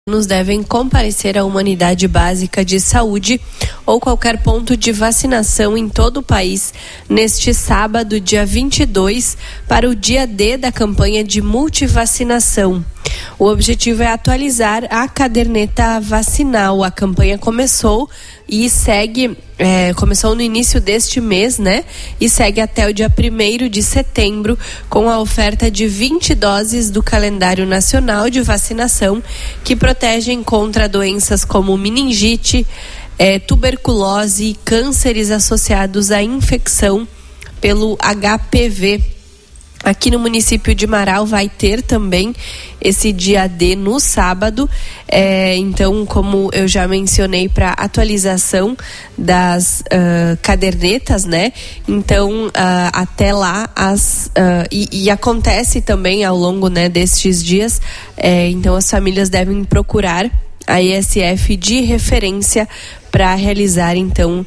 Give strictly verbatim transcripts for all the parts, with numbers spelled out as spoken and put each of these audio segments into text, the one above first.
devem comparecer à uma unidade básica de saúde ou qualquer ponto de vacinação em todo o país neste sábado, dia vinte e dois, para o dia D da campanha de multivacinação. O objetivo é atualizar a caderneta vacinal. A campanha começou e segue, é, começou no início deste mês, né? E segue até o dia primeiro de setembro, com a oferta de vinte doses do calendário nacional de vacinação, que protegem contra doenças como meningite, é, tuberculose e cânceres associados à infecção pelo H P V. Aqui no município de Marau vai ter também esse dia D no sábado, é, então, como eu já mencionei, para atualização das uh, cadernetas, né? Então, uh, até lá, as, uh, e, e acontece também ao longo, né, destes dias, é, então as famílias devem procurar a E S F de referência para realizar, então,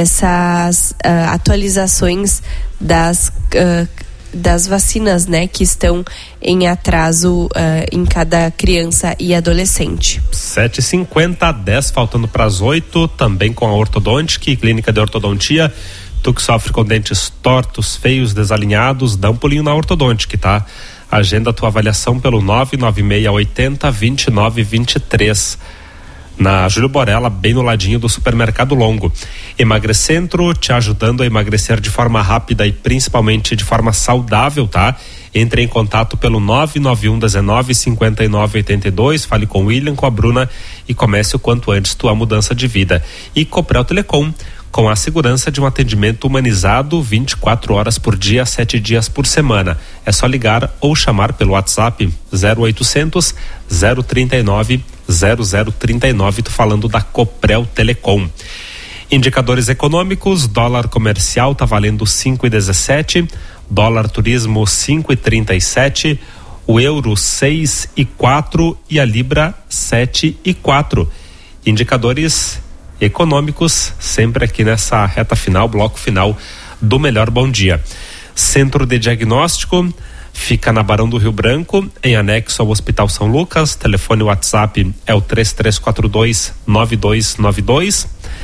essas uh, atualizações das uh, das vacinas, né, que estão em atraso uh, em cada criança e adolescente. sete e cinquenta, dez faltando para as oito, também com a Ortodontic, clínica de ortodontia. Tu que sofre com dentes tortos, feios, desalinhados, dá um pulinho na Ortodontic, tá? Agenda a tua avaliação pelo nove nove seis oito zero, dois nove dois três. Na Júlio Borella, bem no ladinho do Supermercado Longo. Emagrecentro, te ajudando a emagrecer de forma rápida e principalmente de forma saudável, tá? Entre em contato pelo nove nove um um nove cinco nove oito dois, fale com o William, com a Bruna e comece o quanto antes tua mudança de vida. E Copréu Telecom, com a segurança de um atendimento humanizado vinte e quatro horas por dia, sete dias por semana. É só ligar ou chamar pelo WhatsApp zero oitocentos, zero trinta e nove, zero zero trinta e nove, tô falando da Copréu Telecom. Indicadores econômicos: dólar comercial tá valendo cinco e dezessete, dólar turismo cinco e trinta e sete, o euro seis e quatro e a libra sete e quatro. Indicadores econômicos sempre aqui nessa reta final, bloco final do Melhor Bom Dia. Centro de Diagnóstico fica na Barão do Rio Branco, em anexo ao Hospital São Lucas. Telefone WhatsApp é o três três quatro dois, nove dois nove dois.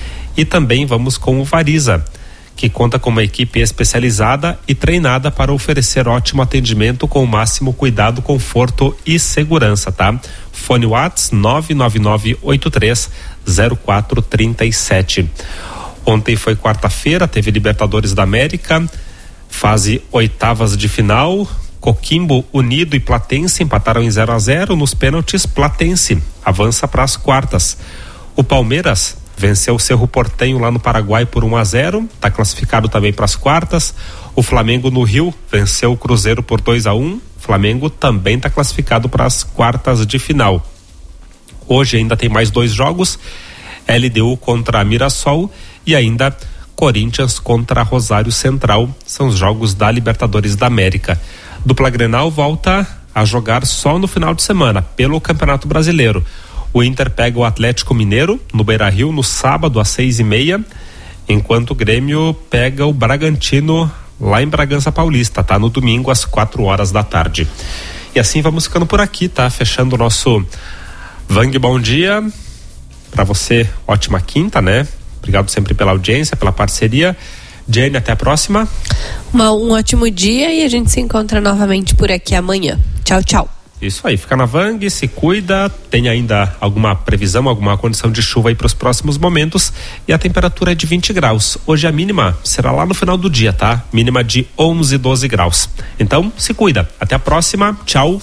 E também vamos com o Variza, que conta com uma equipe especializada e treinada para oferecer ótimo atendimento com o máximo cuidado, conforto e segurança, tá? Fone WhatsApp nove nove nove oito três zero quatro três sete. Ontem foi quarta-feira, teve Libertadores da América, fase oitavas de final. Coquimbo Unido e Platense empataram em zero a zero. Nos pênaltis, Platense avança para as quartas. O Palmeiras venceu o Cerro Porteño lá no Paraguai por um a zero, está classificado também para as quartas. O Flamengo no Rio venceu o Cruzeiro por dois a um. Flamengo também está classificado para as quartas de final. Hoje ainda tem mais dois jogos: L D U contra Mirassol e ainda Corinthians contra Rosário Central. São os jogos da Libertadores da América. Dupla Grenal volta a jogar só no final de semana pelo Campeonato Brasileiro. O Inter pega o Atlético Mineiro no Beira-Rio no sábado às seis e meia, enquanto o Grêmio pega o Bragantino lá em Bragança Paulista, tá? No domingo às quatro horas da tarde. E assim vamos ficando por aqui, tá? Fechando o nosso Vang Bom Dia. Para você, ótima quinta, né? Obrigado sempre pela audiência, pela parceria. Jenny, até a próxima. Uma, um ótimo dia e a gente se encontra novamente por aqui amanhã. Tchau, tchau. Isso aí, fica na Vang, se cuida. Tem ainda alguma previsão, alguma condição de chuva aí para os próximos momentos, e a temperatura é de vinte graus. Hoje a mínima será lá no final do dia, tá? Mínima de onze, doze graus. Então, se cuida. Até a próxima. Tchau.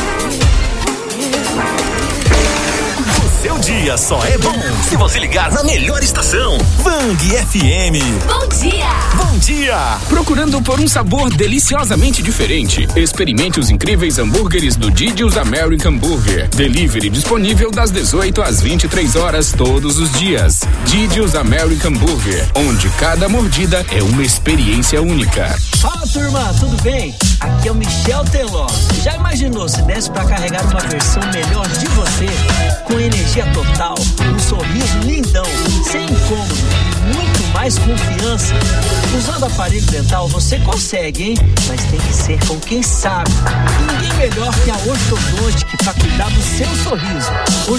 Seu dia só é bom se você ligar na melhor estação. Vang F M. Bom dia. Bom dia. Procurando por um sabor deliciosamente diferente? Experimente os incríveis hambúrgueres do Didi's American Burger. Delivery disponível das dezoito às vinte e três horas todos os dias. Didi's American Burger, onde cada mordida é uma experiência única. Fala, turma, tudo bem? Aqui é o Michel Teló. Já imaginou se desse pra carregar uma versão melhor de você, com energia total, um sorriso lindão, sem incômodo e muito mais confiança? Usando aparelho dental você consegue, hein? Mas tem que ser com quem sabe. E ninguém melhor que a Ortodontic para cuidar do seu sorriso.